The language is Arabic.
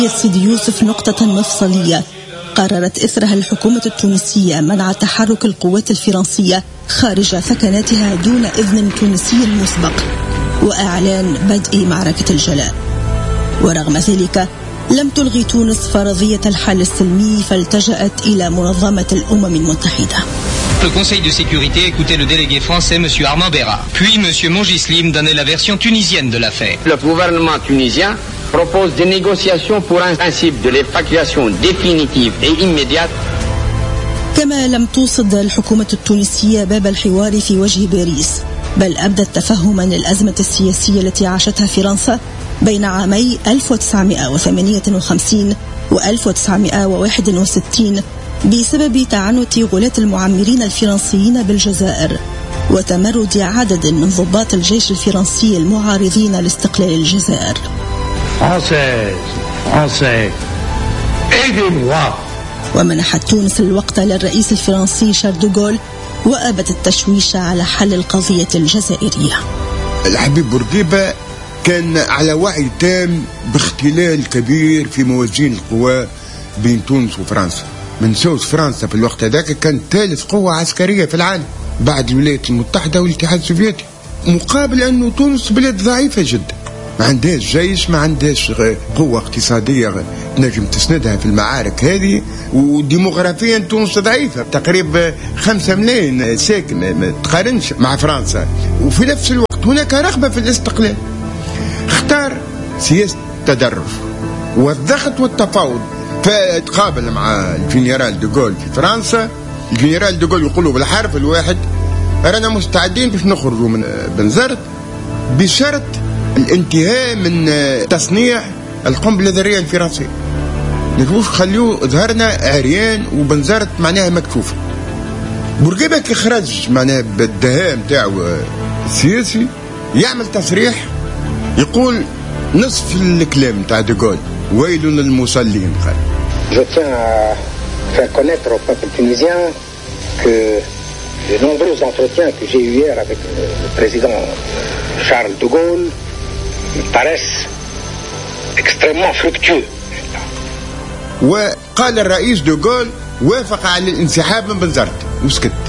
سيدي يوسف نقطة مفصلية قررت إثرها الحكومة التونسية منع تحرك القوات الفرنسية خارج ثكناتها دون إذن تونسي مسبق وإعلان بدء معركة الجلاء. ورغم ذلك لم تلغي تونس فرضية الحل السلمي فالتجأت إلى منظمة الأمم المتحدة. Le Conseil de sécurité écoutait le délégué français M. Armand Bérard. Puis M. Mongislim donnait la version tunisienne de l'affaire. Le gouvernement tunisien propose des négociations pour un principe de l'évacuation définitive et immédiate. كما لم توصد الحكومة التونسية باب الحوار في وجه باريس، بل أبدت تفهما للأزمة السياسية التي عاشتها فرنسا بين عامي 1958 و 1961 بسبب تعنت غلاة المعمرين الفرنسيين بالجزائر وتمرد عدد من ضباط الجيش الفرنسي المعارضين لاستقلال الجزائر. ومنحت تونس الوقت للرئيس الفرنسي شارل دوغول وأبت التشويش على حل القضية الجزائرية. الحبيب بورقيبة كان على وعي تام باختلال كبير في موازين القوى بين تونس وفرنسا. من سوس فرنسا في الوقت هذاك كانت ثالث قوة عسكرية في العالم بعد الولايات المتحدة والاتحاد السوفيتي، مقابل أنه تونس بلاد ضعيفة جدا، ما عندهاش جيش، ما عندهاش قوة اقتصادية نجم تسندها في المعارك هذه، وديموغرافيا تونس ضعيفة، تقريبا 5 ملايين ساكن، ما تقارنش مع فرنسا. وفي نفس الوقت هناك رغبة في الاستقلال. اختار سياسة التدرج والضغط والتفاوض، فتقابل مع الجنرال دوغول في فرنسا. الجنرال دوغول يقولوا بالحرف الواحد رانا مستعدين باش نخرجوا من بنزرت بشرط الانتهاء من تصنيع القنبلة الذرية الفرنسية. نقولوش خليوه ظهرنا عريان وبنزرت معناها مكشوفة. بورقيبة كي خرج معناها بالدهاء نتاعو السياسي يعمل تصريح يقول نصف الكلام نتاع دوغول ويل للمصلين. قال Je tiens à faire connaître au peuple tunisien que les nombreux entretiens que j'ai eu hier avec le président Charles de Gaulle me paraissent extrêmement fructueux. وقال الرئيس دوغول وافق على الانسحاب من بنزرت وسكت.